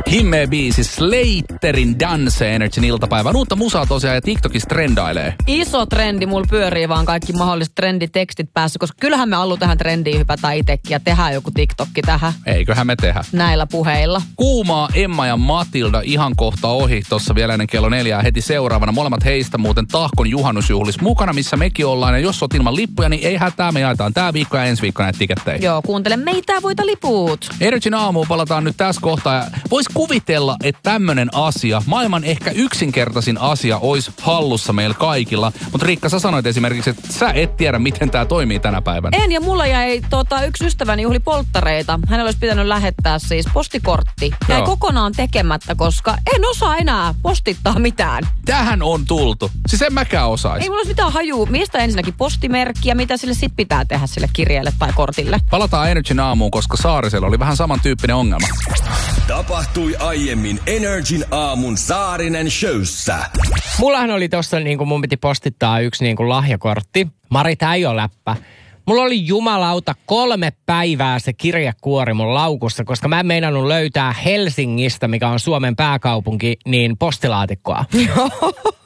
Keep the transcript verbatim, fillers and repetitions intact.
Himmeä biisi Slaterin Dance Energyn iltapäivän. Uutta musaa tosiaan ja TikTokissa trendailee. Iso trendi, mulla pyörii vaan kaikki mahdolliset trenditekstit päässä, koska kyllähän me halutaan tähän trendiin hypätä itsekin ja tehdään joku TikTokki tähän. Eiköhän me tehdä. Näillä puheilla. Kuumaa Emma ja Matilda ihan kohta ohi. Tossa vielä ennen kello neljää heti seuraavana. Molemmat heistä muuten Tahkon juhannusjuhlis mukana, missä mekin ollaan. Ja jos oot ilman lippuja, niin ei hätää. Me jaetaan tää viikko ja ensi viikko näitä tikettejä. Joo, kuuntele meitä, voita liput. Energyn aamuun palataan nyt tässä kohtaa. Ja vois kuvitella, että tämmönen asia, maailman ehkä yksinkertaisin asia, olisi hallussa meillä kaikilla. Mutta Riikka, sä sanoit esimerkiksi, että sä et tiedä, miten tää toimii tänä päivänä. En, ja mulla jäi tota, yksi ystäväni juhli polttareita. Hänellä olisi pitänyt lähettää siis postikortti. Jäi Joo. kokonaan tekemättä, koska en osaa enää postittaa mitään. Tähän on tultu. Siis en mäkään osais. Ei mulla olisi mitään hajua. Mistä ensinnäkin postimerkki ja mitä sille sit pitää tehdä sille kirjeelle tai kortille? Palataan Energyn aamuun, koska Saarisella oli vähän samantyyppinen ongelma. Tapahtui aiemmin Energin aamun Saarinen showssa. Mullahan oli tossa niinku mun piti postittaa yksi niinku lahjakortti. Mari, tää ei ole läppä. Mulla oli jumalauta kolme päivää se kirjekuori mun laukussa, koska mä en meinannut löytää Helsingistä, mikä on Suomen pääkaupunki, niin postilaatikkoa.